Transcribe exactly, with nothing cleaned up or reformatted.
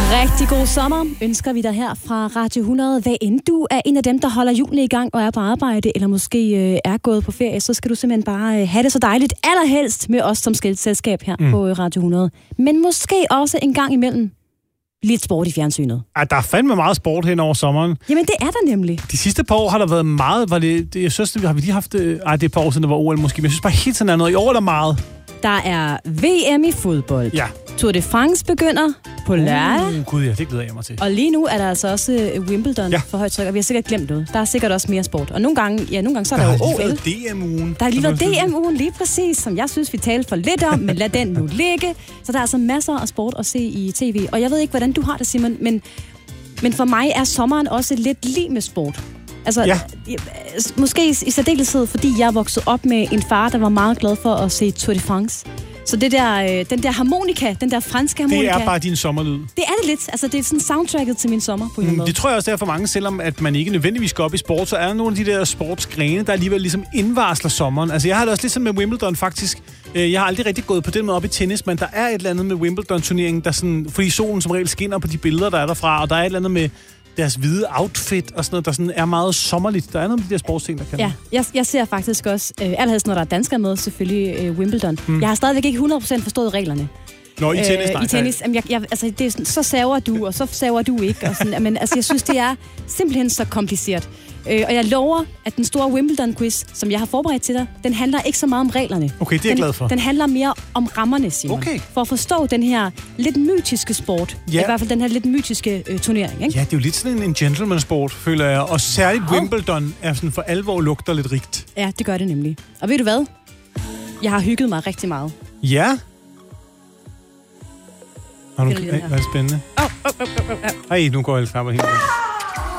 Rigtig god sommer ønsker vi dig her fra Radio hundrede. Hvad end du er en af dem, der holder julen i gang og er på arbejde, eller måske øh, er gået på ferie, så skal du simpelthen bare øh, have det så dejligt, allerhelst med os som selskab her mm. på øh, Radio hundrede. Men måske også en gang imellem lidt sport i fjernsynet. Ej, der er fandme meget sport hen over sommeren. Jamen, det er der nemlig. De sidste par år har der været meget, var det, det jeg synes, det, har vi lige haft, øh, ej, det er et par år siden, der var O L måske, men jeg synes bare helt sådan noget. I år er der meget. Der er V M i fodbold. Ja. Tour de France begynder på lørdag. Uh, Gud ja, det glæder jeg mig til. Og lige nu er der altså også Wimbledon ja. for højt tryk, og vi har sikkert glemt noget. Der er sikkert også mere sport. Og nogle gange, ja, nogle gange så er der, der jo O L. Der har lige været D M-ugen. Der har lige været D M-ugen, lige præcis, som jeg synes, vi talte for lidt om, men lad den nu ligge. Så der er altså masser af sport at se i tv. Og jeg ved ikke, hvordan du har det, Simon, men, men for mig er sommeren også lidt lige med sport. Altså, ja. Måske i særdeleshed, fordi jeg er vokset op med en far, der var meget glad for at se Tour de France. Så det der, den der harmonika, den der franske harmonika... Det er bare din sommerlyd. Det er det lidt. Altså, det er sådan soundtracket til min sommer på en mm, måde. Det tror jeg også er for mange, selvom at man ikke nødvendigvis går op i sport, så er der nogle af de der sportsgrene, der alligevel ligesom indvarsler sommeren. Altså, jeg har det også lidt sådan med Wimbledon, faktisk. Jeg har aldrig rigtig gået på den måde op i tennis, men der er et eller andet med Wimbledon-turneringen, der sådan... Fordi solen som regel skinner på de billeder, der er derfra, og der er et eller andet med... deres hvide outfit og sådan noget, der sådan er meget sommerligt. Der er noget med de der sportsting, der kan... Ja, jeg, jeg ser faktisk også, øh, allerhelst når der er danskere med, selvfølgelig øh, Wimbledon. Hmm. Jeg har stadigvæk ikke hundrede procent forstået reglerne. Nå, i tennis, nej. Øh, I tennis, jamen, jeg, jeg, altså, det er sådan, så saver du, og så saver du ikke. Og sådan, men altså, jeg synes, det er simpelthen så kompliceret. Øh, og jeg lover, at den store Wimbledon-quiz, som jeg har forberedt til dig, den handler ikke så meget om reglerne. Okay, det er jeg den, glad for. Den handler mere om rammerne, Simon. Okay. For at forstå den her lidt mytiske sport. Ja. I hvert fald den her lidt mytiske øh, turnering, ikke? Ja, det er jo lidt sådan en gentleman-sport, føler jeg. Og særligt oh. Wimbledon er sådan for alvor lugter lidt rigt. Ja, det gør det nemlig. Og ved du hvad? Jeg har hygget mig rigtig meget. Ja. Har du... Ej, hvor er det spændende. Oh, oh, oh, oh, oh. Ej, nu går jeg klapper helt.